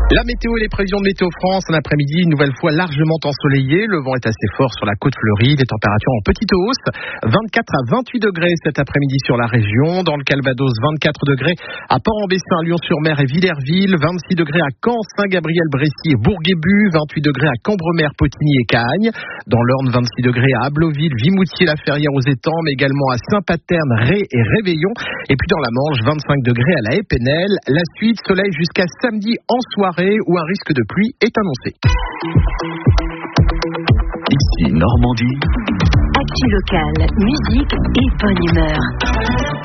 La météo et les prévisions de Météo France, un après-midi une nouvelle fois largement ensoleillé. Le vent est assez fort sur la côte fleurie, des températures en petite hausse. 24 à 28 degrés cet après-midi sur la région. Dans le Calvados, 24 degrés à Port-en-Bessin, Lyon-sur-Mer et Villerville. 26 degrés à Caen, Saint-Gabriel-Brécy et Bourg-et-Buch. 28 degrés à Cambremer, Potigny et Cagnes. Dans l'Orne, 26 degrés à Abloville, Vimoutier-la-Ferrière aux Étangs, mais également à Saint-Paterne, Ré et Réveillon. Et puis dans la Manche, 25 degrés à la Épinel. La suite, soleil jusqu'à samedi en soirée, où un risque de pluie est annoncé. Ici Normandie. Actu local, musique et bonne humeur.